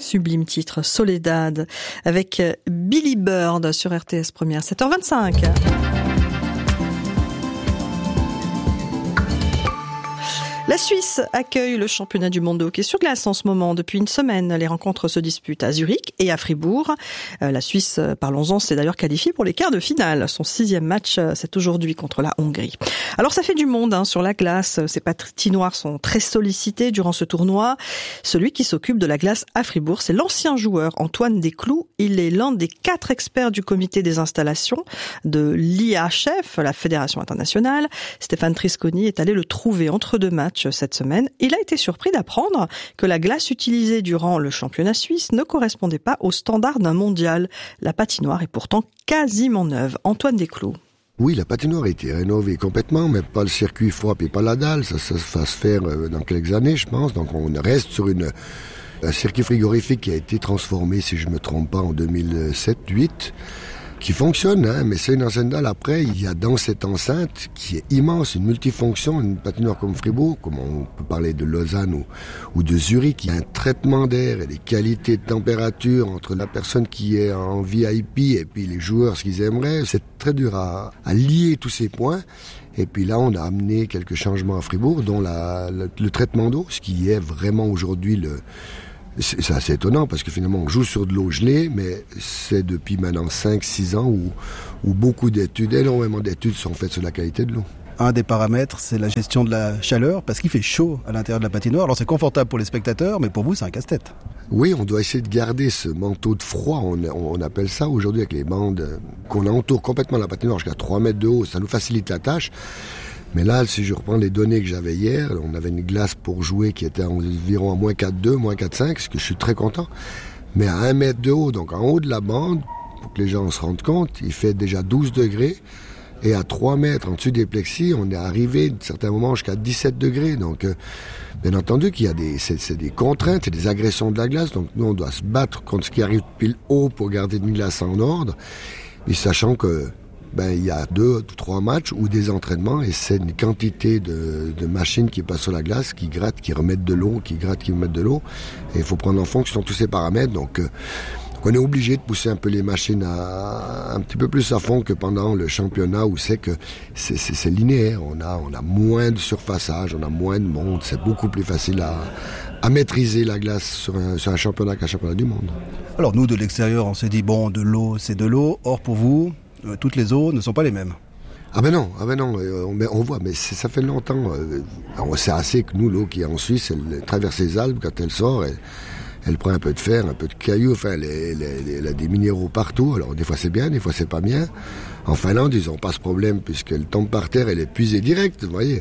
Sublime titre, Soledad, avec Billy Bird sur RTS Première, 7h25. La Suisse accueille le championnat du monde de hockey sur glace en ce moment. Depuis une semaine, les rencontres se disputent à Zurich et à Fribourg. La Suisse, parlons-en, s'est d'ailleurs qualifiée pour les quarts de finale. Son 6e match, c'est aujourd'hui contre la Hongrie. Alors ça fait du monde sur la glace. Ces patinoires sont très sollicités durant ce tournoi. Celui qui s'occupe de la glace à Fribourg, c'est l'ancien joueur Antoine Desclous. Il est l'un des 4 experts du comité des installations de l'IHF, la Fédération internationale. Stéphane Trisconi est allé le trouver entre 2 matchs cette semaine. Il a été surpris d'apprendre que la glace utilisée durant le championnat suisse ne correspondait pas aux standards d'un mondial. La patinoire est pourtant quasiment neuve. Antoine Desclous. Oui, la patinoire a été rénovée complètement, mais pas le circuit froid et pas la dalle. Ça va se faire dans quelques années, je pense. Donc on reste sur un circuit frigorifique qui a été transformé, si je me trompe pas, en 2007-2008. Qui fonctionne, mais c'est une ancienne dalle. Après, il y a dans cette enceinte, qui est immense, une multifonction, une patinoire comme Fribourg, comme on peut parler de Lausanne ou de Zurich, il y a un traitement d'air et des qualités de température entre la personne qui est en VIP et puis les joueurs, ce qu'ils aimeraient. C'est très dur à lier tous ces points. Et puis là, on a amené quelques changements à Fribourg, dont le traitement d'eau, ce qui est vraiment aujourd'hui c'est assez étonnant parce que finalement on joue sur de l'eau gelée, mais c'est depuis maintenant 5-6 ans où énormément d'études sont faites sur la qualité de l'eau. Un des paramètres, c'est la gestion de la chaleur, parce qu'il fait chaud à l'intérieur de la patinoire. Alors c'est confortable pour les spectateurs, mais pour vous c'est un casse-tête. Oui, on doit essayer de garder ce manteau de froid, on appelle ça aujourd'hui avec les bandes qu'on entoure complètement la patinoire jusqu'à 3 mètres de haut, ça nous facilite la tâche. Mais là, si je reprends les données que j'avais hier, on avait une glace pour jouer qui était environ à moins 4,2, moins 4,5, ce que je suis très content. Mais à 1 mètre de haut, donc en haut de la bande, pour que les gens se rendent compte, il fait déjà 12 degrés. Et à 3 mètres en dessus des plexis, on est arrivé, à certains moments, jusqu'à 17 degrés. Donc, bien entendu qu'il y a c'est des contraintes, c'est des agressions de la glace. Donc, nous, on doit se battre contre ce qui arrive pile haut pour garder une glace en ordre. Mais sachant que il y a 2 ou 3 matchs ou des entraînements et c'est une quantité de machines qui passent sur la glace, qui grattent, qui remettent de l'eau, qui grattent, qui remettent de l'eau. Et il faut prendre en fonction tous ces paramètres. Donc, on est obligé de pousser un peu les machines un petit peu plus à fond que pendant le championnat où c'est que c'est linéaire. On a moins de surfaçage, on a moins de monde. C'est beaucoup plus facile à maîtriser la glace sur un championnat qu'un championnat du monde. Alors nous, de l'extérieur, on s'est dit, de l'eau, c'est de l'eau. Or, pour vous, toutes les eaux ne sont pas les mêmes. Ah ben non, on voit, mais ça fait longtemps. On sait assez que nous, l'eau qui est en Suisse, elle traverse les Alpes, quand elle sort, elle prend un peu de fer, un peu de cailloux, elle a des minéraux partout. Alors des fois c'est bien, des fois c'est pas bien. En Finlande, ils n'ont pas ce problème puisqu'elle tombe par terre, elle est puisée direct, vous voyez.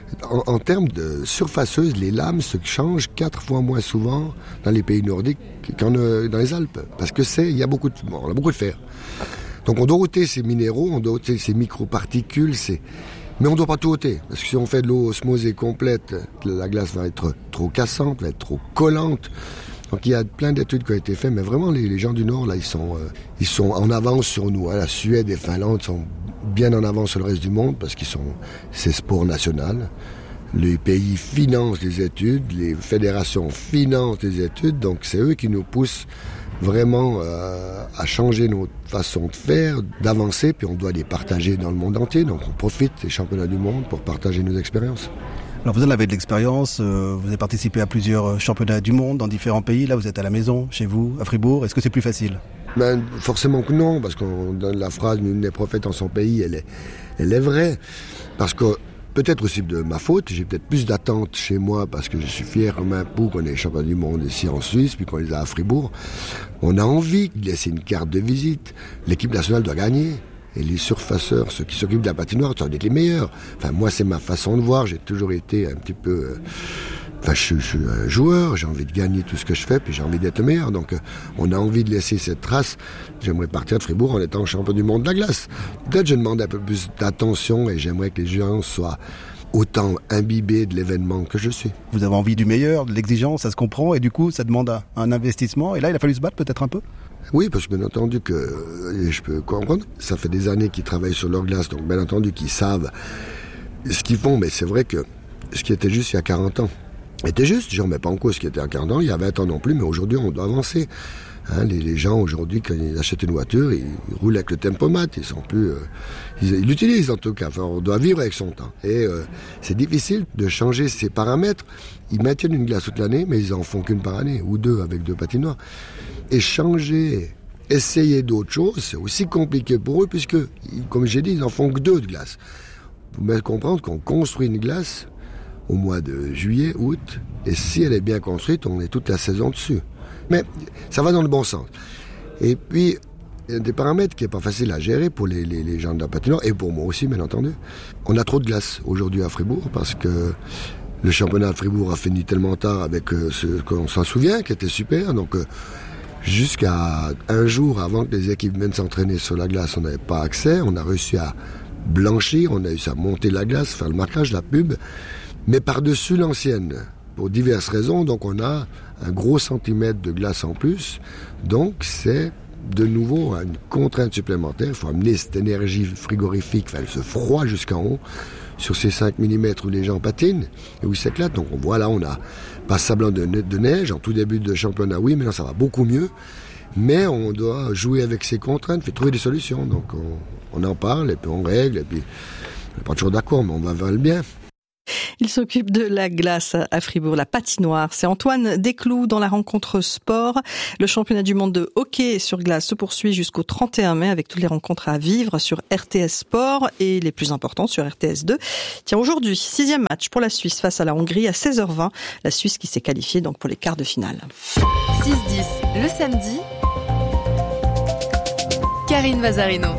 En termes de surfaceuse, les lames se changent 4 fois moins souvent dans les pays nordiques qu'en dans les Alpes, parce que on a beaucoup de fer. Donc on doit ôter ces minéraux, on doit ôter ces microparticules, mais on ne doit pas tout ôter. Parce que si on fait de l'eau osmosée complète, la glace va être trop cassante, va être trop collante. Donc il y a plein d'études qui ont été faites, mais vraiment les gens du Nord, là, ils sont en avance sur nous. La Suède et la Finlande sont bien en avance sur le reste du monde parce c'est sport national. Les pays financent les études, les fédérations financent les études, donc c'est eux qui nous poussent vraiment à changer notre façon de faire, d'avancer, puis on doit les partager dans le monde entier. Donc on profite des championnats du monde pour partager nos expériences. Alors vous en avez de l'expérience, vous avez participé à plusieurs championnats du monde dans différents pays. Là vous êtes à la maison, chez vous, à Fribourg. Est-ce que c'est plus facile ? Forcément que non, parce qu'on donne la phrase « Nul n'est prophète en son pays », elle est vraie. Parce que peut-être aussi de ma faute, j'ai peut-être plus d'attentes chez moi parce que je suis fier comme un pou qu'on ait les championnats du monde ici en Suisse, puis qu'on les a à Fribourg. On a envie de laisser une carte de visite. L'équipe nationale doit gagner. Et les surfaceurs, ceux qui s'occupent de la patinoire, doivent être les meilleurs. Enfin, moi, c'est ma façon de voir. J'ai toujours été un petit peu... je suis un joueur, j'ai envie de gagner tout ce que je fais, puis j'ai envie d'être le meilleur. Donc, on a envie de laisser cette trace. J'aimerais partir de Fribourg en étant champion du monde de la glace. Peut-être je demande un peu plus d'attention et j'aimerais que les gens soient autant imbibés de l'événement que je suis. Vous avez envie du meilleur, de l'exigence, ça se comprend, et du coup, ça demande un investissement. Et là, il a fallu se battre peut-être un peu ? Oui, parce que bien entendu que, et je peux comprendre, ça fait des années qu'ils travaillent sur leur glace, donc bien entendu qu'ils savent ce qu'ils font, mais c'est vrai que ce qui était juste il y a 40 ans, était juste. Je ne remets pas en cause ce qui était à 40 ans, il y a 20 ans non plus, mais aujourd'hui on doit avancer. Les gens aujourd'hui, quand ils achètent une voiture, ils roulent avec le tempomat, ils sont plus, ils l'utilisent en tout cas. Enfin, on doit vivre avec son temps. Et c'est difficile de changer ces paramètres. Ils maintiennent une glace toute l'année, mais ils en font qu'une par année ou 2 avec 2 patinoires. Et changer, essayer d'autres choses, c'est aussi compliqué pour eux puisque, comme j'ai dit, ils en font que 2 de glace. Vous devez comprendre qu'on construit une glace au mois de juillet, août, et si elle est bien construite, on est toute la saison dessus. Mais ça va dans le bon sens. Et puis, il y a des paramètres qui n'est pas facile à gérer pour les gens de la patinoire, et pour moi aussi, bien entendu. On a trop de glace aujourd'hui à Fribourg, parce que le championnat de Fribourg a fini tellement tard avec ce qu'on s'en souvient, qui était super. Donc, jusqu'à un jour avant que les équipes viennent s'entraîner sur la glace, on n'avait pas accès. On a réussi à blanchir, on a réussi à monter la glace, faire le marquage, la pub, mais par-dessus l'ancienne, pour diverses raisons. Donc, on a un gros centimètre de glace en plus, donc c'est de nouveau une contrainte supplémentaire. Il faut amener cette énergie frigorifique, enfin ce froid jusqu'en haut, sur ces 5 mm où les gens patinent et où ils s'éclatent. Donc on voit là, on a pas semblant de neige, en tout début de championnat, oui, maintenant ça va beaucoup mieux, mais on doit jouer avec ces contraintes, puis trouver des solutions. Donc on en parle, et puis on règle, et puis on n'est pas toujours d'accord, mais on va vers le bien. Il s'occupe de la glace à Fribourg, la patinoire. C'est Antoine Desclous dans la rencontre sport. Le championnat du monde de hockey sur glace se poursuit jusqu'au 31 mai avec toutes les rencontres à vivre sur RTS Sport et les plus importants sur RTS 2. Tiens, aujourd'hui, 6e match pour la Suisse face à la Hongrie à 16h20. La Suisse qui s'est qualifiée donc pour les quarts de finale. 6-10 le samedi. Karine Vazarino.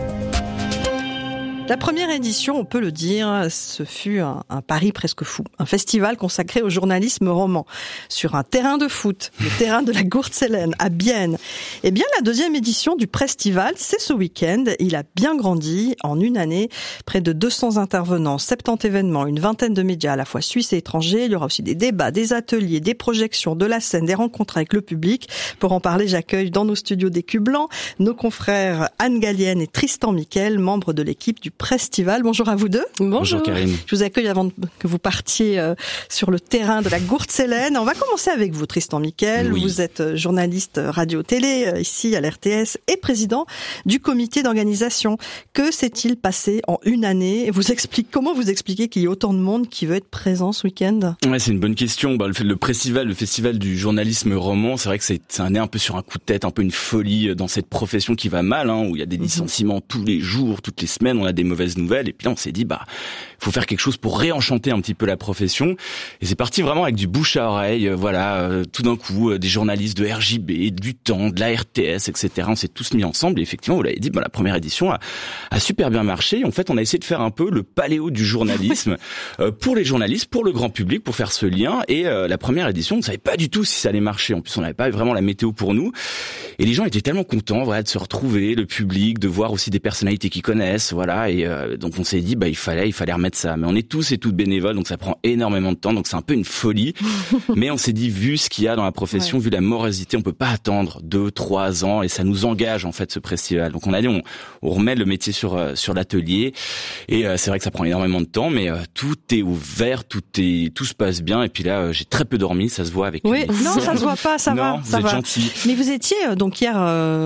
La première édition, on peut le dire, ce fut un pari presque fou. Un festival consacré au journalisme roman. Sur un terrain de foot, le terrain de la Gurtselene, à Bienne. Eh bien, la deuxième édition du Prestival, c'est ce week-end. Il a bien grandi en une année. Près de 200 intervenants, 70 événements, une vingtaine de médias à la fois suisses et étrangers. Il y aura aussi des débats, des ateliers, des projections, de la scène, des rencontres avec le public. Pour en parler, j'accueille dans nos studios des Cubes Blancs nos confrères Anne Gallienne et Tristan Miquel, membres de l'équipe du Prestival. Bonjour à vous deux. Bonjour Karine. Je vous accueille avant que vous partiez sur le terrain de la Gurtselene. On va commencer avec vous, Tristan Miquel. Oui. Vous êtes journaliste radio-télé ici à l'RTS et président du comité d'organisation. Que s'est-il passé en une année ? Comment vous expliquez qu'il y ait autant de monde qui veut être présent ce week-end ? Ouais, c'est une bonne question. Le Prestival, le festival du journalisme roman, c'est vrai que c'est un nez un peu sur un coup de tête, un peu une folie dans cette profession qui va mal, où il y a des licenciements tous les jours, toutes les semaines, on a des mauvaises nouvelles, et puis là on s'est dit faut faire quelque chose pour réenchanter un petit peu la profession, et c'est parti vraiment avec du bouche à oreille, tout d'un coup des journalistes de RJB, du Temps, de la RTS, etc. On s'est tous mis ensemble, et effectivement vous l'avez dit, la première édition a super bien marché. En fait on a essayé de faire un peu le paléo du journalisme pour les journalistes, pour le grand public, pour faire ce lien, et la première édition on ne savait pas du tout si ça allait marcher, en plus on n'avait pas vraiment la météo pour nous, et les gens étaient tellement contents de se retrouver, le public, de voir aussi des personnalités qu'ils connaissent, et donc on s'est dit il fallait remettre ça, mais on est tous et toutes bénévoles, donc ça prend énormément de temps, donc c'est un peu une folie. Mais on s'est dit, vu ce qu'il y a dans la profession, vu la morosité, on peut pas attendre 2-3 ans, et ça nous engage en fait ce festival. Donc on a dit on remet le métier sur l'atelier, et c'est vrai que ça prend énormément de temps, mais tout est ouvert, tout se passe bien, et puis là j'ai très peu dormi, ça se voit avec. Oui, non ça se voit pas, ça va. Vous êtes gentil. Mais vous étiez donc hier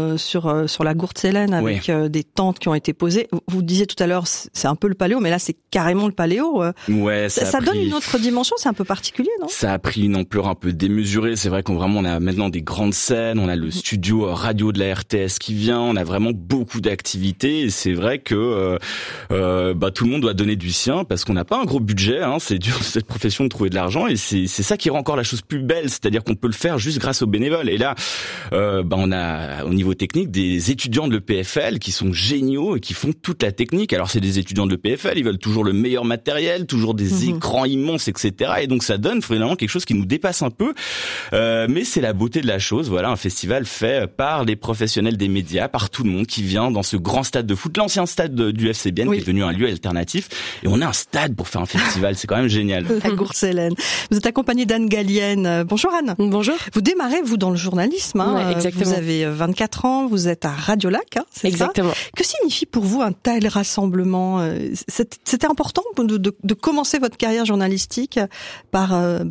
sur la Gurtselene avec des tentes qui ont été posées. Vous disiez tout à l'heure, c'est un peu le paléo, mais là c'est carrément le paléo. Ouais, ça donne une autre dimension, c'est un peu particulier, non ? Ça a pris une ampleur un peu démesurée. C'est vrai qu'on a maintenant des grandes scènes, on a le studio radio de la RTS qui vient, on a vraiment beaucoup d'activités, et c'est vrai que tout le monde doit donner du sien, parce qu'on n'a pas un gros budget, c'est dur cette profession de trouver de l'argent, et c'est ça qui rend encore la chose plus belle, c'est-à-dire qu'on peut le faire juste grâce aux bénévoles. Et là, on a au niveau technique des étudiants de l'EPFL qui sont géniaux et qui font toute la technique. Alors c'est des étudiants de l'EPFL, ils veulent toujours le meilleur matériel, toujours des écrans immenses, etc. Et donc ça donne finalement quelque chose qui nous dépasse un peu. Mais c'est la beauté de la chose. Voilà, un festival fait par les professionnels des médias, par tout le monde qui vient dans ce grand stade de foot, l'ancien stade du FC Bienne, qui est devenu un lieu alternatif. Et on a un stade pour faire un festival, c'est quand même génial. La Gurtselene. Vous êtes accompagnée d'Anne Gallienne. Bonjour Anne. Bonjour. Vous démarrez, vous, dans le journalisme. Exactement. Vous avez 24 ans, vous êtes à Radio Lac, c'est exactement. Ça ? Que signifie pour vous un tel rassemblement rassemblements. C'était important de commencer votre carrière journalistique par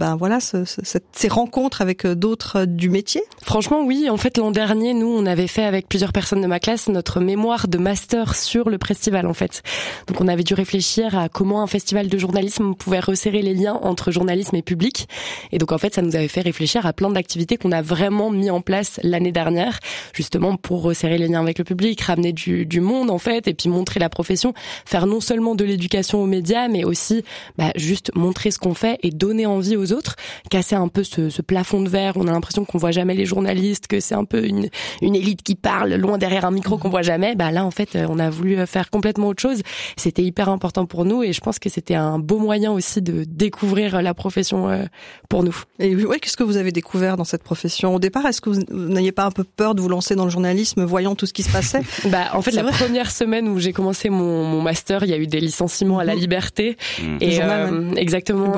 ces rencontres avec d'autres du métier. Franchement, oui. En fait, l'an dernier, nous, on avait fait avec plusieurs personnes de ma classe notre mémoire de master sur le Prestival, en fait. Donc, on avait dû réfléchir à comment un festival de journalisme pouvait resserrer les liens entre journalisme et public. Et donc, en fait, ça nous avait fait réfléchir à plein d'activités qu'on a vraiment mis en place l'année dernière, justement pour resserrer les liens avec le public, ramener du monde, en fait, et puis montrer la profession, faire non seulement de l'éducation aux médias, mais aussi juste montrer ce qu'on fait et donner envie aux autres, casser un peu ce plafond de verre. On a l'impression qu'on voit jamais les journalistes, que c'est un peu une élite qui parle loin derrière un micro qu'on voit jamais. Là, en fait, on a voulu faire complètement autre chose. C'était hyper important pour nous et je pense que c'était un beau moyen aussi de découvrir la profession pour nous. Et ouais, qu'est-ce que vous avez découvert dans cette profession au départ? Est-ce que vous n'aviez pas un peu peur de vous lancer dans le journalisme, voyant tout ce qui se passait? En fait, première semaine où j'ai commencé mon master, il y a eu des licenciements à la Liberté. Et exactement.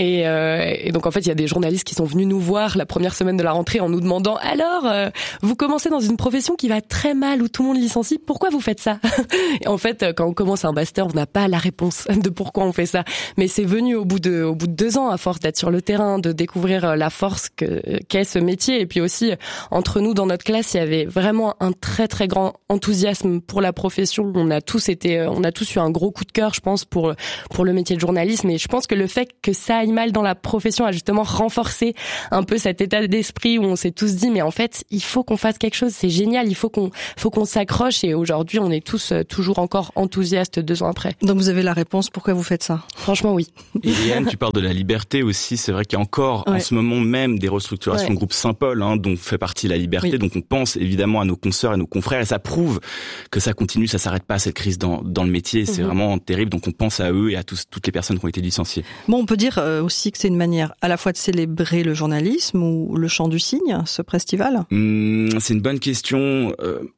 Et donc en fait, il y a des journalistes qui sont venus nous voir la première semaine de la rentrée en nous demandant alors vous commencez dans une profession qui va très mal où tout le monde licencie, pourquoi vous faites ça? Et en fait, quand on commence un master, on n'a pas la réponse de pourquoi on fait ça. Mais c'est venu au bout de 2 ans, à force d'être sur le terrain, de découvrir la force qu'est ce métier. Et puis aussi, entre nous, dans notre classe, il y avait vraiment un très très grand enthousiasme pour la profession. On a tous eu un gros coup de cœur, je pense, pour le métier de journalisme. Et je pense que le fait que ça aille mal dans la profession a justement renforcé un peu cet état d'esprit où on s'est tous dit, mais en fait, il faut qu'on fasse quelque chose. C'est génial. Il faut qu'on s'accroche. Et aujourd'hui, on est tous toujours encore enthousiastes 2 ans après. Donc vous avez la réponse. Pourquoi vous faites ça? Franchement, oui. Et Yann, tu parles de la Liberté aussi. C'est vrai qu'il y a encore en ce moment même des restructurations de groupe Saint-Paul, dont fait partie la Liberté. Oui. Donc on pense évidemment à nos consoeurs et nos confrères. Et ça prouve que ça continue, ça s'arrête pas, cette crise dans le métier. C'est vraiment terrible. Donc on pense à eux et à toutes les personnes qui ont été licenciées. Bon, on peut dire aussi que c'est une manière à la fois de célébrer le journalisme ou le chant du cygne, ce Prestival. C'est une bonne question.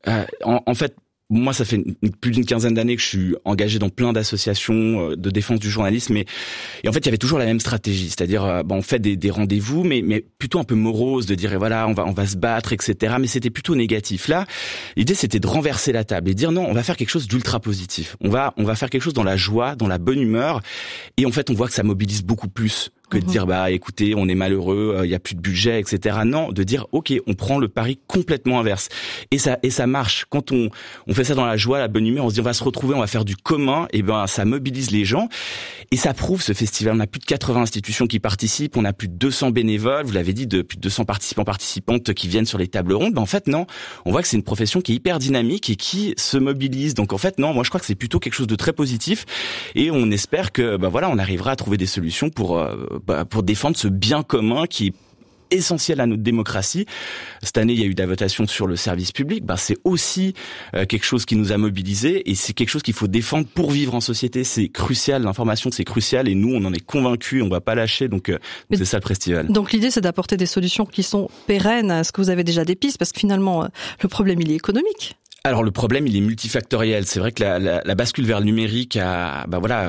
En fait, moi, ça fait plus d'une quinzaine d'années que je suis engagé dans plein d'associations de défense du journalisme, et en fait, il y avait toujours la même stratégie, c'est-à-dire, on fait des rendez-vous, mais plutôt un peu morose, de dire, voilà, on va se battre, etc. Mais c'était plutôt négatif. Là, l'idée, c'était de renverser la table et dire non, on va faire quelque chose d'ultra positif. On va faire quelque chose dans la joie, dans la bonne humeur, et en fait, on voit que ça mobilise beaucoup plus que de dire écoutez, on est malheureux, il y a plus de budget, etc. Non, de dire ok, on prend le pari complètement inverse. Et ça marche. Quand on fait ça dans la joie, la bonne humeur, on se dit on va se retrouver, on va faire du commun, et ça mobilise les gens. Et ça prouve, ce festival. On a plus de 80 institutions qui participent, on a plus de 200 bénévoles, vous l'avez dit, de plus de 200 participantes qui viennent sur les tables rondes. En fait, non, on voit que c'est une profession qui est hyper dynamique et qui se mobilise. Donc en fait, non, moi je crois que c'est plutôt quelque chose de très positif, et on espère que on arrivera à trouver des solutions pour défendre ce bien commun qui est essentiel à notre démocratie. Cette année, il y a eu de la votation sur le service public. C'est aussi quelque chose qui nous a mobilisés, et c'est quelque chose qu'il faut défendre pour vivre en société. C'est crucial, l'information, c'est crucial, et nous, on en est convaincus, on va pas lâcher. Donc c'est ça le Prestival. Donc l'idée, c'est d'apporter des solutions qui sont pérennes. Est-ce que vous avez déjà des pistes? Parce que finalement, le problème, il est économique. Alors le problème, il est multifactoriel. C'est vrai que la bascule vers le numérique a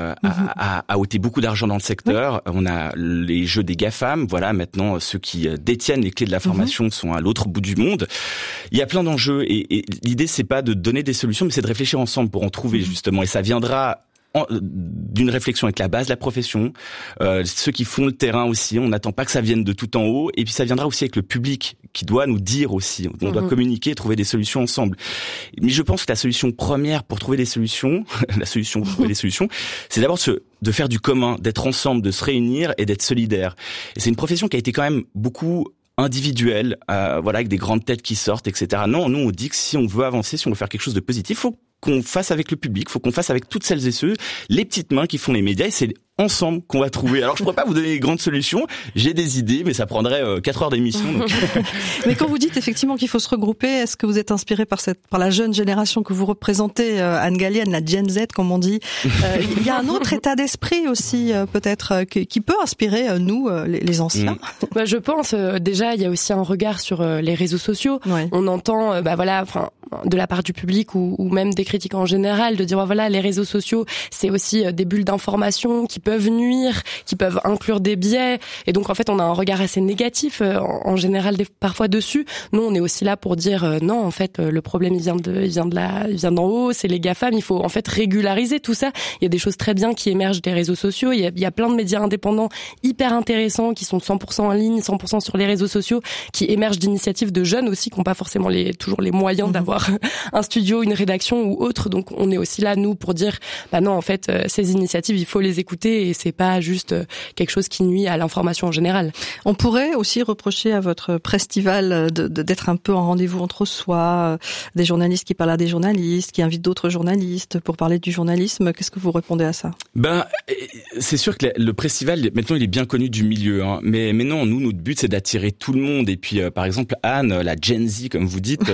ôté beaucoup d'argent dans le secteur. Oui. On a les jeux des GAFAM. Voilà, maintenant ceux qui détiennent les clés de l'information sont à l'autre bout du monde. Il y a plein d'enjeux, et l'idée, c'est pas de donner des solutions, mais c'est de réfléchir ensemble pour en trouver justement. Et ça viendra d'une réflexion avec la base de la profession, ceux qui font le terrain aussi. On n'attend pas que ça vienne de tout en haut, et puis ça viendra aussi avec le public qui doit nous dire aussi. On doit communiquer, trouver des solutions ensemble. Mais je pense que la solution première pour trouver des solutions, c'est d'abord de faire du commun, d'être ensemble, de se réunir et d'être solidaire. Et c'est une profession qui a été quand même beaucoup individuelle, avec des grandes têtes qui sortent, etc. Non, nous on dit que si on veut avancer, si on veut faire quelque chose de positif, faut qu'on fasse avec le public, faut qu'on fasse avec toutes celles et ceux, les petites mains qui font les médias, et c'est ensemble qu'on va trouver. Alors je pourrais pas vous donner des grandes solutions, j'ai des idées, mais ça prendrait 4 heures d'émission. Donc. Mais quand vous dites effectivement qu'il faut se regrouper, est-ce que vous êtes inspiré par la jeune génération que vous représentez, Anne Gallienne, la Gen Z comme on dit? Il y a un autre état d'esprit aussi peut-être qui peut inspirer nous les anciens. Je pense déjà il y a aussi un regard sur les réseaux sociaux. Ouais. On entend de la part du public ou même des critiques en général de dire les réseaux sociaux, c'est aussi des bulles d'information qui peuvent nuire, qui peuvent inclure des biais. Et donc, en fait, on a un regard assez négatif, en général, parfois dessus. Nous, on est aussi là pour dire, non, en fait, le problème, il vient d'en haut, c'est les GAFAM. Il faut, en fait, régulariser tout ça. Il y a des choses très bien qui émergent des réseaux sociaux. Il y a plein de médias indépendants hyper intéressants qui sont 100% en ligne, 100% sur les réseaux sociaux, qui émergent d'initiatives de jeunes aussi, qui n'ont pas forcément toujours les moyens d'avoir un studio, une rédaction ou autre. Donc, on est aussi là, nous, pour dire, bah non, en fait, ces initiatives, il faut les écouter et c'est pas juste quelque chose qui nuit à l'information en général. On pourrait aussi reprocher à votre festival d'être un peu en rendez-vous entre soi, des journalistes qui parlent à des journalistes, qui invitent d'autres journalistes pour parler du journalisme. Qu'est-ce que vous répondez à ça? C'est sûr que le festival, maintenant, il est bien connu du milieu, hein. Mais non, nous, notre but, c'est d'attirer tout le monde. Et puis, par exemple, Anne, la Gen Z, comme vous dites,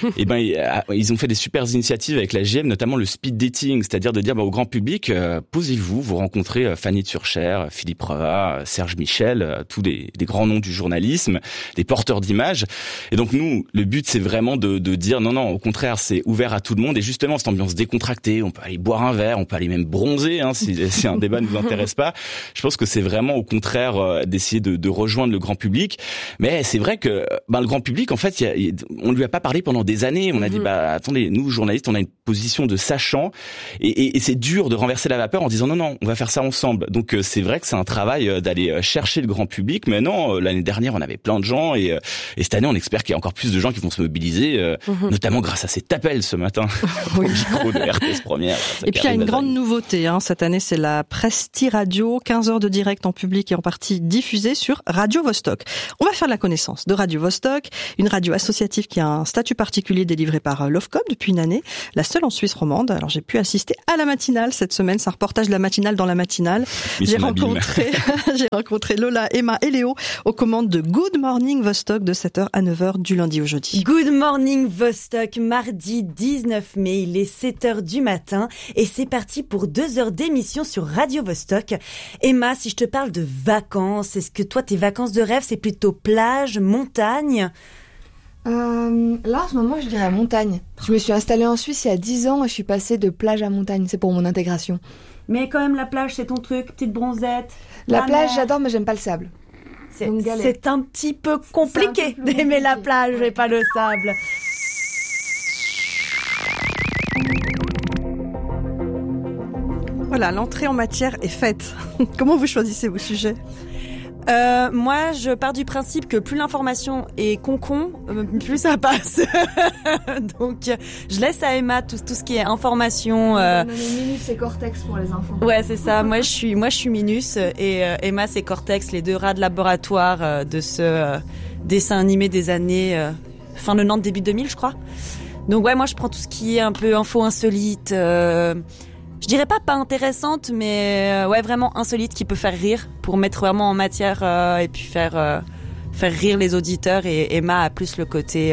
ils ont fait des super initiatives avec la GM, notamment le speed dating, c'est-à-dire de dire au grand public, posez-vous, vous rencontrez Fanny Turcher, Philippe Reva, Serge Michel, tous des grands noms du journalisme, des porteurs d'images. Et donc nous, le but, c'est vraiment de dire non, au contraire, c'est ouvert à tout le monde. Et justement, cette ambiance décontractée, on peut aller boire un verre, on peut aller même bronzer, hein, si un débat ne vous intéresse pas. Je pense que c'est vraiment au contraire d'essayer de rejoindre le grand public. Mais c'est vrai que le grand public, en fait, on lui a pas parlé pendant des années. On a dit attendez, nous journalistes, on a une position de sachant et c'est dur de renverser la vapeur en disant non, on va faire ça ensemble. Donc c'est vrai que c'est un travail d'aller chercher le grand public. Mais non, l'année dernière, on avait plein de gens et cette année, on espère qu'il y a encore plus de gens qui vont se mobiliser, notamment grâce à cet appel ce matin au micro de RTS Première. Et puis il y a une grande nouveauté, hein, cette année, c'est la Presti Radio, 15 heures de direct en public et en partie diffusée sur Radio Vostok. On va faire la connaissance de Radio Vostok, une radio associative qui a un statut particulier délivré par l'OFCOM depuis une année, la seule en Suisse romande. Alors j'ai pu assister à la matinale cette semaine, c'est un reportage de la matinale dans la matinale. J'ai rencontré Lola, Emma et Léo aux commandes de Good Morning Vostok de 7h à 9h du lundi au jeudi. Good Morning Vostok, mardi 19 mai, il est 7h du matin et c'est parti pour 2 heures d'émission sur Radio Vostok. Emma, si je te parle de vacances, est-ce que toi tes vacances de rêve c'est plutôt plage, montagne ? Là en ce moment je dirais montagne. Je me suis installée en Suisse il y a 10 ans et je suis passée de plage à montagne, c'est pour mon intégration. Mais quand même la plage c'est ton truc, petite bronzette. La plage j'adore mais j'aime pas le sable. C'est un petit peu compliqué d'aimer la plage et pas le sable. Voilà, l'entrée en matière est faite. Comment vous choisissez vos sujets ? Moi, je pars du principe que plus l'information est con, plus ça passe. Donc, je laisse à Emma tout ce qui est information. Minus, c'est Cortex pour les enfants. Ouais, c'est ça. Moi, je suis Minus et Emma, c'est Cortex, les deux rats de laboratoire de ce dessin animé des années fin 90, début 2000, je crois. Donc ouais, moi, je prends tout ce qui est un peu info insolite. Je dirais pas intéressante, mais ouais, vraiment insolite, qui peut faire rire, pour mettre vraiment en matière et puis faire rire les auditeurs. Et Emma a plus le côté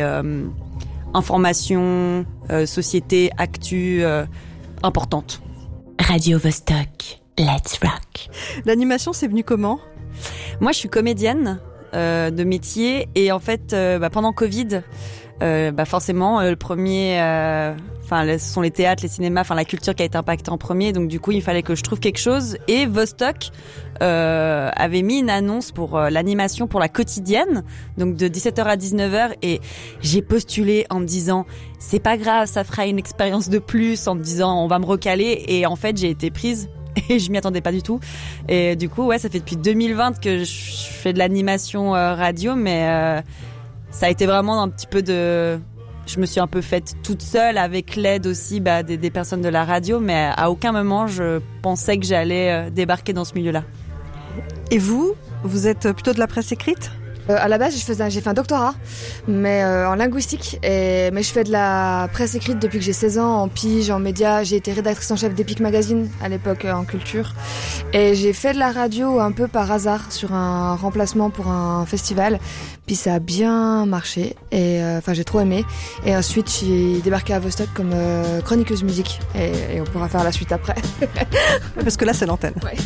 information, société, actu importante. Radio Vostok, let's rock. L'animation, c'est venu comment ? Moi, je suis comédienne de métier et en fait, pendant Covid, forcément, le premier... ce sont les théâtres, les cinémas, la culture qui a été impactée en premier. Donc du coup, il fallait que je trouve quelque chose. Et Vostok avait mis une annonce pour l'animation pour la quotidienne, donc de 17h à 19h. Et j'ai postulé en me disant, c'est pas grave, ça fera une expérience de plus, en me disant, on va me recaler. Et en fait, j'ai été prise. Et je m'y attendais pas du tout. Et du coup, ouais, ça fait depuis 2020 que je fais de l'animation radio, mais ça a été vraiment un petit peu de... Je me suis un peu faite toute seule avec l'aide aussi des personnes de la radio, mais à aucun moment je pensais que j'allais débarquer dans ce milieu-là. Et vous êtes plutôt de la presse écrite ? À la base, j'ai fait un doctorat, mais en linguistique. Mais je fais de la presse écrite depuis que j'ai 16 ans, en pige, en médias. J'ai été rédactrice en chef d'Epic Magazine à l'époque en culture. Et j'ai fait de la radio un peu par hasard sur un remplacement pour un festival. Puis ça a bien marché. Et j'ai trop aimé. Et ensuite, j'ai débarqué à Vostok comme chroniqueuse musique. Et on pourra faire la suite après. Parce que là, c'est l'antenne. Ouais.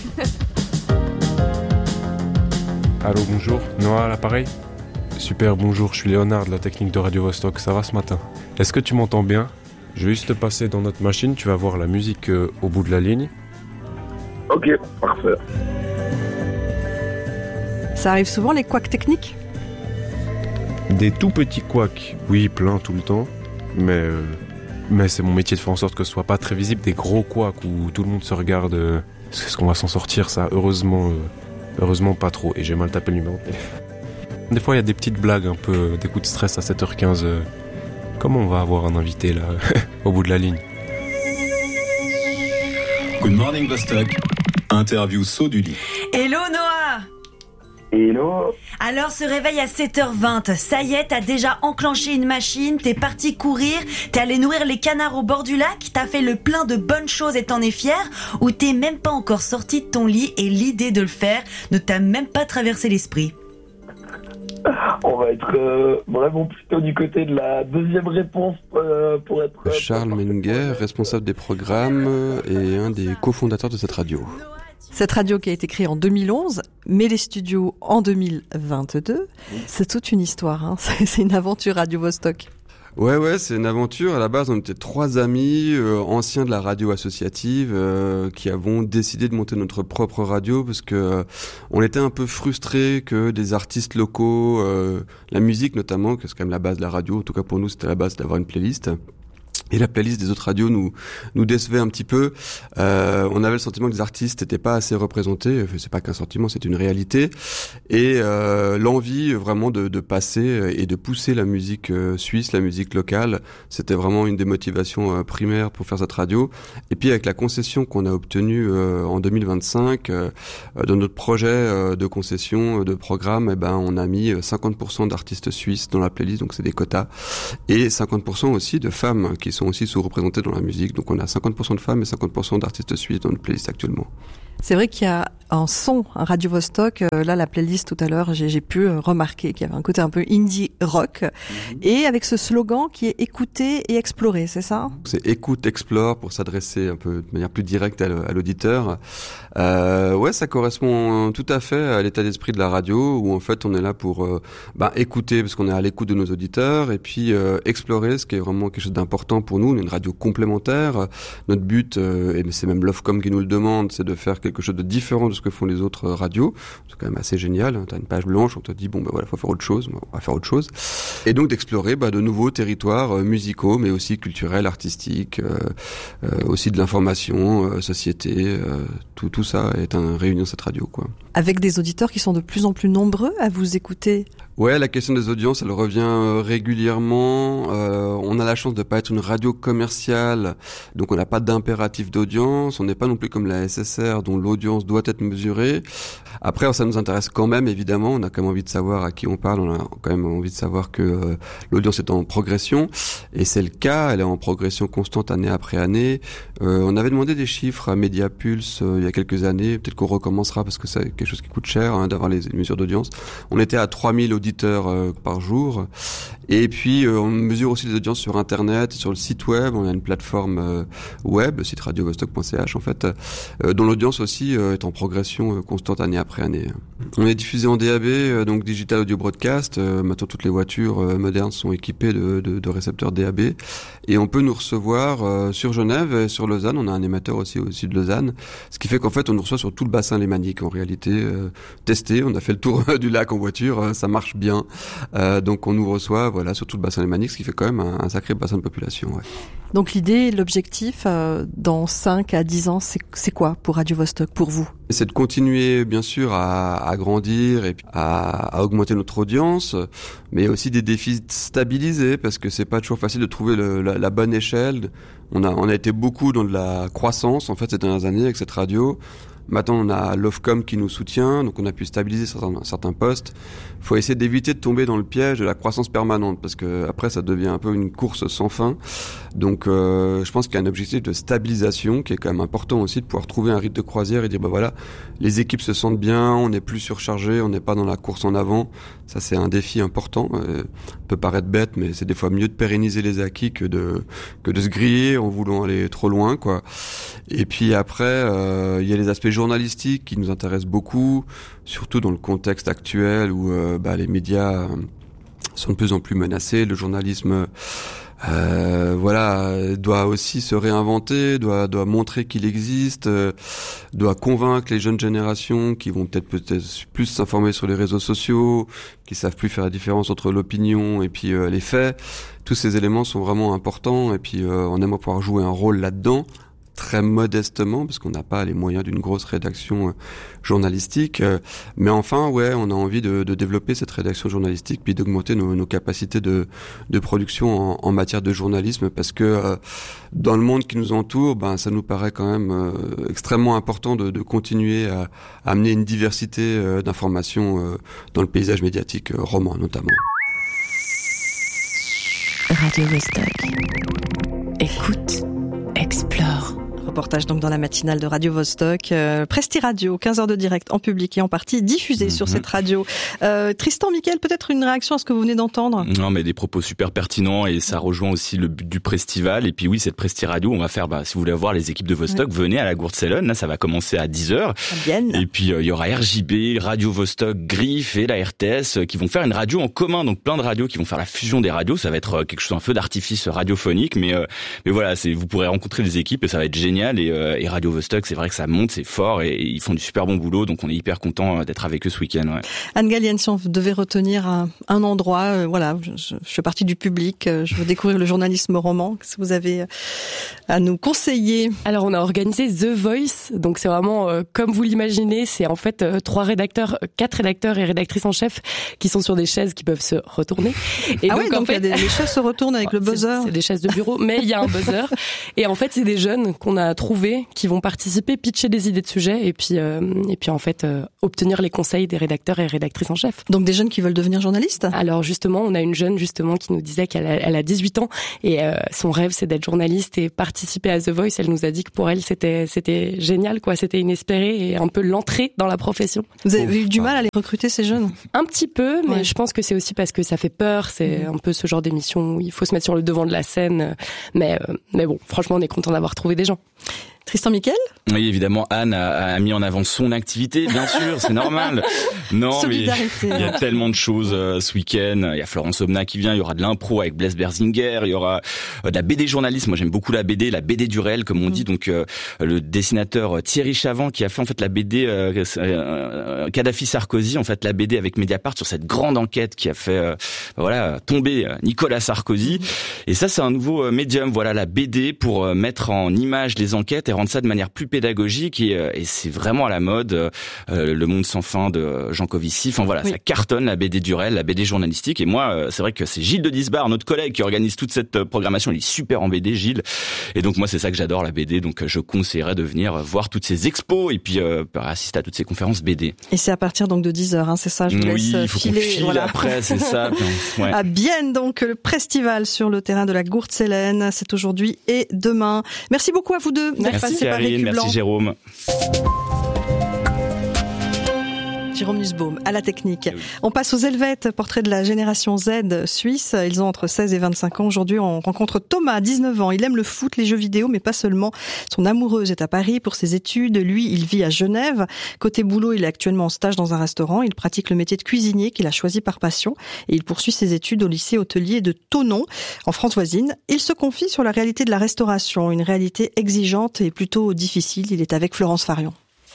Allô, bonjour, Noah à l'appareil ? Super, bonjour, je suis Léonard de la technique de Radio Vostok, ça va ce matin ? Est-ce que tu m'entends bien ? Je vais juste te passer dans notre machine, tu vas voir la musique au bout de la ligne. Ok, parfait. Ça arrive souvent, les couacs techniques ? Des tout petits couacs, oui, plein tout le temps. Mais c'est mon métier de faire en sorte que ce soit pas très visible. Des gros couacs où tout le monde se regarde. Est-ce qu'on va s'en sortir, ça ? Heureusement pas trop. Et j'ai mal tapé le numéro. Des fois, il y a des petites blagues, un peu des coups de stress à 7h15. Comment on va avoir un invité là, au bout de la ligne ? Good morning Vostok. Interview saut du lit. Hello Noah. Hello. Alors se réveille à 7h20, ça y est, t'as déjà enclenché une machine, t'es parti courir, t'es allé nourrir les canards au bord du lac, t'as fait le plein de bonnes choses et t'en es fier, ou t'es même pas encore sorti de ton lit et l'idée de le faire ne t'a même pas traversé l'esprit? On va être vraiment plutôt du côté de la deuxième réponse pour être... Charles Menunger, responsable des programmes et un des cofondateurs de cette radio. Cette radio qui a été créée en 2011, mais les studios en 2022, c'est toute une histoire, hein. C'est une aventure Radio Vostok. Ouais, c'est une aventure. À la base, on était 3 amis anciens de la radio associative qui avons décidé de monter notre propre radio parce que on était un peu frustrés que des artistes locaux, la musique notamment, que c'est quand même la base de la radio, en tout cas pour nous, c'était la base d'avoir une playlist. Et la playlist des autres radios nous décevait un petit peu. On avait le sentiment que les artistes n'étaient pas assez représentés. C'est pas qu'un sentiment, c'est une réalité. Et l'envie vraiment de passer et de pousser la musique suisse, la musique locale, c'était vraiment une des motivations primaires pour faire cette radio. Et puis avec la concession qu'on a obtenue en 2025, dans notre projet de concession de programme, on a mis 50% d'artistes suisses dans la playlist, donc c'est des quotas, et 50% aussi de femmes qui sont aussi sous-représentés dans la musique. Donc on a 50% de femmes et 50% d'artistes suisses dans notre playlist actuellement. C'est vrai qu'il y a un son, un Radio Vostok. Là, la playlist tout à l'heure, j'ai pu remarquer qu'il y avait un côté un peu indie rock. Et avec ce slogan qui est écouter et explorer, c'est ça ? C'est écoute, explore pour s'adresser un peu de manière plus directe à l'auditeur. Ouais, ça correspond tout à fait à l'état d'esprit de la radio où en fait on est là pour écouter parce qu'on est à l'écoute de nos auditeurs et puis explorer ce qui est vraiment quelque chose d'important pour nous. On est une radio complémentaire. Notre but, et c'est même l'Ofcom qui nous le demande, c'est de faire quelque chose de différent de ce que font les autres radios. C'est quand même assez génial. T'as une page blanche, on te dit faut faire autre chose. On va faire autre chose. Et donc d'explorer de nouveaux territoires musicaux, mais aussi culturels, artistiques, aussi de l'information, société. Tout ça est réuni dans cette radio, quoi. Avec des auditeurs qui sont de plus en plus nombreux à vous écouter. Ouais, la question des audiences, elle revient régulièrement. On a la chance de pas être une radio commerciale, donc on n'a pas d'impératif d'audience. On n'est pas non plus comme la SSR, dont l'audience doit être mesurée. Après, ça nous intéresse quand même, évidemment. On a quand même envie de savoir à qui on parle. On a quand même envie de savoir que l'audience est en progression. Et c'est le cas, elle est en progression constante année après année. On avait demandé des chiffres à Mediapulse il y a quelques années. Peut-être qu'on recommencera parce que c'est quelque chose qui coûte cher d'avoir les mesures d'audience. On était à 3000 auditeurs par jour. Et puis, on mesure aussi les audiences sur Internet, sur le site web. On a une plateforme web, le site radiovostok.ch en fait, dont l'audience aussi est en progression constante année après année. On est diffusé en DAB, donc Digital Audio Broadcast. Maintenant, toutes les voitures modernes sont équipées de récepteurs DAB. Et on peut nous recevoir sur Genève et sur Lausanne. On a un émetteur aussi au sud de Lausanne. Ce qui fait qu'en fait, on nous reçoit sur tout le bassin lémanique. En réalité, testé, on a fait le tour du lac en voiture, ça marche bien. Donc on nous reçoit sur tout le bassin lémanique, ce qui fait quand même un sacré bassin de population. Ouais. Donc l'idée, l'objectif, dans 5 à 10 ans, c'est quoi pour Radio Vostok, pour vous ? C'est de continuer, bien sûr, à grandir et à augmenter notre audience, mais aussi des défis stabilisés, parce que c'est pas toujours facile de trouver la bonne échelle. On a été beaucoup dans de la croissance, en fait, ces dernières années avec cette radio. Maintenant, on a l'Ofcom qui nous soutient, donc on a pu stabiliser certains postes. Il faut essayer d'éviter de tomber dans le piège de la croissance permanente, parce que après, ça devient un peu une course sans fin. Donc, je pense qu'il y a un objectif de stabilisation qui est quand même important aussi, de pouvoir trouver un rythme de croisière et dire, les équipes se sentent bien, on n'est plus surchargé, on n'est pas dans la course en avant. Ça, c'est un défi important. Peut paraître bête, mais c'est des fois mieux de pérenniser les acquis que de se griller en voulant aller trop loin, quoi. Et puis après, il y a les aspects journalistiques qui nous intéressent beaucoup, surtout dans le contexte actuel où les médias sont de plus en plus menacés, le journalisme doit aussi se réinventer, doit montrer qu'il existe, doit convaincre les jeunes générations qui vont peut-être plus s'informer sur les réseaux sociaux, qui savent plus faire la différence entre l'opinion et puis les faits. Tous ces éléments sont vraiment importants et puis on aimerait pouvoir jouer un rôle là-dedans, très modestement, parce qu'on n'a pas les moyens d'une grosse rédaction journalistique. Mais enfin, on a envie de développer cette rédaction journalistique, puis d'augmenter nos capacités de production en matière de journalisme, parce que dans le monde qui nous entoure, ça nous paraît quand même extrêmement important de continuer à amener une diversité d'informations dans le paysage médiatique roman, notamment. Radio Vostok. Écoute, explore. Reportage donc dans la matinale de Radio Vostok. Presti Radio, 15h de direct en public et en partie diffusé sur cette radio. Tristan, Mickaël, peut-être une réaction à ce que vous venez d'entendre? Non, mais des propos super pertinents et ça rejoint aussi le but du Prestival. Et puis oui, cette Presti Radio, on va faire, si vous voulez voir les équipes de Vostok, venez à la Gurtsellen. Là, ça va commencer à 10h. Et puis il y aura RJB, Radio Vostok, Griffe et la RTS qui vont faire une radio en commun. Donc plein de radios qui vont faire la fusion des radios. Ça va être quelque chose, un feu d'artifice radiophonique. Mais voilà, vous pourrez rencontrer des équipes et ça va être génial. Et Radio Vostok, c'est vrai que ça monte, c'est fort et ils font du super bon boulot, donc on est hyper content d'être avec eux ce week-end. Ouais. Anne Gallienne, si on devait retenir un endroit, je fais partie du public, je veux découvrir le journalisme roman, qu'est-ce que vous avez à nous conseiller? Alors on a organisé The Voice, donc c'est vraiment comme vous l'imaginez, c'est en fait 4 rédacteurs et rédactrices en chef qui sont sur des chaises qui peuvent se retourner. Et donc en fait, les chaises se retournent avec le buzzer. C'est des chaises de bureau, mais il y a un buzzer. Et en fait, c'est des jeunes qu'on a trouvés qui vont participer, pitcher des idées de sujets et puis en fait obtenir les conseils des rédacteurs et rédactrices en chef. Donc des jeunes qui veulent devenir journalistes? Alors justement, on a une jeune qui nous disait qu'elle a 18 ans et son rêve c'est d'être journaliste et participer à The Voice. Elle nous a dit que pour elle c'était génial quoi, c'était inespéré et un peu l'entrée dans la profession. Vous avez eu du mal à les recruter ces jeunes? Un petit peu, mais je pense que c'est aussi parce que ça fait peur, c'est un peu ce genre d'émission où il faut se mettre sur le devant de la scène, mais bon, franchement on est content d'avoir trouvé des gens. Tristan, Mickaël? Oui, évidemment, Anne a mis en avant son activité, bien sûr, c'est normal. Non, mais il y a tellement de choses ce week-end. Il y a Florence Omna qui vient, il y aura de l'impro avec Blaise Berzinger, il y aura de la BD journaliste. Moi, j'aime beaucoup la BD du réel, comme on dit. Donc, le dessinateur Thierry Chavant qui a fait en fait la BD Kadhafi Sarkozy, en fait la BD avec Mediapart sur cette grande enquête qui a fait tomber Nicolas Sarkozy. Et ça, c'est un nouveau médium. Voilà, la BD pour mettre en image les enquêtes et rendre ça de manière plus pédagogique et c'est vraiment à la mode. Le Monde sans fin de Jean Covici. Enfin voilà, ça cartonne la BD du réel, la BD journalistique. Et moi, c'est vrai que c'est Gilles de Disbar, notre collègue, qui organise toute cette programmation. Il est super en BD, Gilles. Et donc moi, c'est ça que j'adore, la BD. Donc je conseillerais de venir voir toutes ces expos et puis assister à toutes ces conférences BD. Et c'est à partir donc de 10h, c'est ça. Je vous laisse il faut filer. Qu'on file après, c'est ça. Ouais. À Bienne, donc le Prestival sur le terrain de la Gurtsellen, c'est aujourd'hui et demain. Merci beaucoup à vous deux. Merci Karine, merci Jérôme. Jérôme Nussbaum, à la technique. On passe aux Helvètes, portrait de la génération Z suisse. Ils ont entre 16 et 25 ans. Aujourd'hui, on rencontre Thomas, 19 ans. Il aime le foot, les jeux vidéo, mais pas seulement. Son amoureuse est à Paris pour ses études. Lui, il vit à Genève. Côté boulot, il est actuellement en stage dans un restaurant. Il pratique le métier de cuisinier qu'il a choisi par passion. Et il poursuit ses études au lycée hôtelier de Thonon, en France voisine. Il se confie sur la réalité de la restauration, une réalité exigeante et plutôt difficile. Il est avec Florence Farion.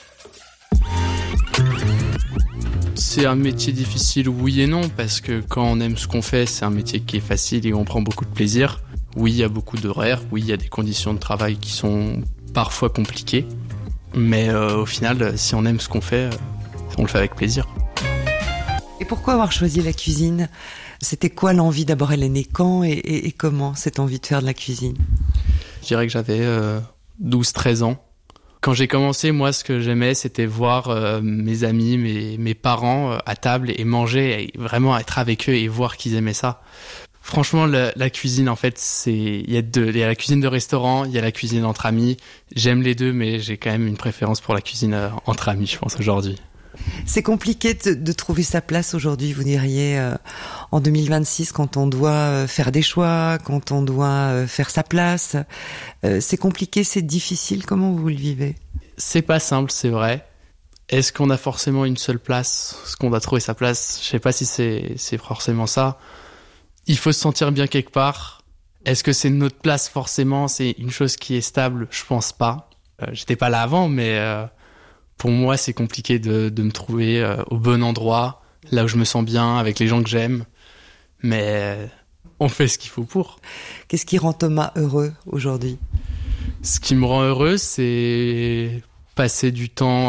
C'est un métier difficile, oui et non, parce que quand on aime ce qu'on fait, c'est un métier qui est facile et on prend beaucoup de plaisir. Oui, il y a beaucoup d'horaires, oui, il y a des conditions de travail qui sont parfois compliquées, mais au final, si on aime ce qu'on fait, on le fait avec plaisir. Et pourquoi avoir choisi la cuisine ? C'était quoi l'envie d'abord ? Elle est née quand et comment, cette envie de faire de la cuisine ? Je dirais que j'avais 12-13 ans. Quand j'ai commencé, moi, ce que j'aimais, c'était voir mes amis, mes parents à table et manger, et vraiment être avec eux et voir qu'ils aimaient ça. Franchement, la cuisine, en fait, il y a la cuisine de restaurant, il y a la cuisine entre amis. J'aime les deux, mais j'ai quand même une préférence pour la cuisine entre amis, je pense, aujourd'hui. C'est compliqué de trouver sa place aujourd'hui, vous diriez, en 2026, quand on doit faire des choix, quand on doit faire sa place. C'est compliqué, c'est difficile. Comment vous le vivez ? C'est pas simple, c'est vrai. Est-ce qu'on a forcément une seule place ? Est-ce qu'on doit trouver sa place ? Je sais pas si c'est forcément ça. Il faut se sentir bien quelque part. Est-ce que c'est notre place forcément? C'est une chose qui est stable? Je pense pas. J'étais pas là avant, mais pour moi, c'est compliqué de me trouver au bon endroit, là où je me sens bien, avec les gens que j'aime. Mais on fait ce qu'il faut pour. Qu'est-ce qui rend Thomas heureux aujourd'hui? Ce qui me rend heureux, c'est passer du temps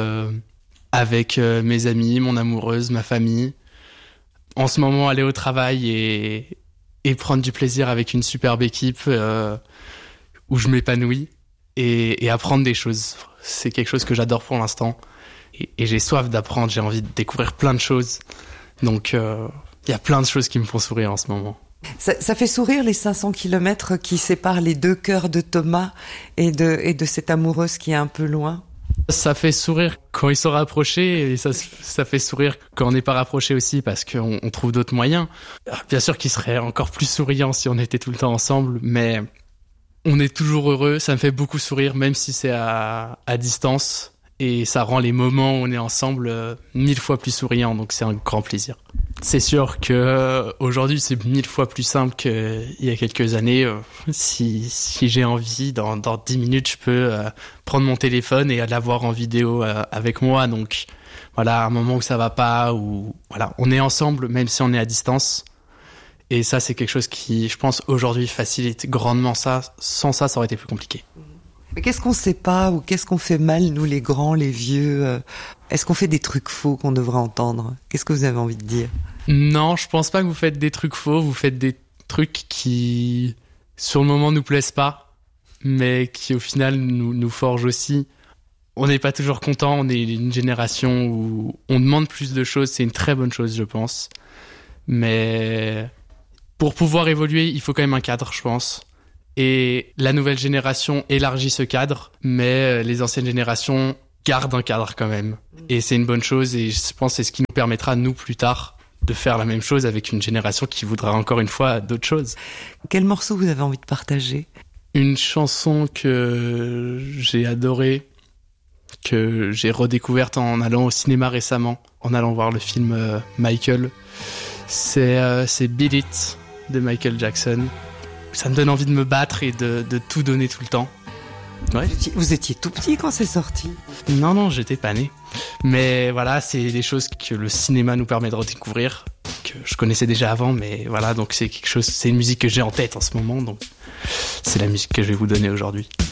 avec mes amis, mon amoureuse, ma famille. En ce moment, aller au travail et prendre du plaisir avec une superbe équipe où je m'épanouis et apprendre des choses. C'est quelque chose que j'adore pour l'instant. Et j'ai soif d'apprendre, j'ai envie de découvrir plein de choses. Donc, il y a plein de choses qui me font sourire en ce moment. Ça fait sourire les 500 kilomètres qui séparent les deux cœurs de Thomas et de cette amoureuse qui est un peu loin? Ça fait sourire quand ils sont rapprochés et ça fait sourire quand on n'est pas rapprochés aussi parce qu'on trouve d'autres moyens. Bien sûr qu'il serait encore plus souriant si on était tout le temps ensemble, mais on est toujours heureux. Ça me fait beaucoup sourire même si c'est à distance et ça rend les moments où on est ensemble 1000 fois plus souriants, donc c'est un grand plaisir. C'est sûr que aujourd'hui c'est 1000 fois plus simple qu'il y a quelques années. Si j'ai envie, dans 10 minutes, je peux prendre mon téléphone et l'avoir en vidéo avec moi. Donc voilà, un moment où ça va pas, où voilà, on est ensemble même si on est à distance. Et ça, c'est quelque chose qui, je pense, aujourd'hui facilite grandement ça. Sans ça, ça aurait été plus compliqué. Mais qu'est-ce qu'on sait pas ou qu'est-ce qu'on fait mal, nous les grands, les vieux? Est-ce qu'on fait des trucs faux qu'on devrait entendre? Qu'est-ce que vous avez envie de dire? Non, je pense pas que vous faites des trucs faux. Vous faites des trucs qui, sur le moment, nous plaisent pas, mais qui, au final, nous forgent aussi. On n'est pas toujours content. On est une génération où on demande plus de choses. C'est une très bonne chose, je pense. Mais pour pouvoir évoluer, il faut quand même un cadre, je pense. Et la nouvelle génération élargit ce cadre, mais les anciennes générations gardent un cadre quand même. Et c'est une bonne chose et je pense que c'est ce qui nous permettra, nous, plus tard, de faire la même chose avec une génération qui voudra encore une fois d'autres choses. Quel morceau vous avez envie de partager? Une chanson que j'ai adorée, que j'ai redécouverte en allant au cinéma récemment, en allant voir le film Michael. C'est Beat It de Michael Jackson. Ça me donne envie de me battre et de tout donner tout le temps. Ouais. Vous étiez tout petit quand c'est sorti? Non, j'étais pas né. Mais voilà, c'est des choses que le cinéma nous permet de redécouvrir, que je connaissais déjà avant, mais voilà, donc c'est une musique que j'ai en tête en ce moment, donc c'est la musique que je vais vous donner aujourd'hui.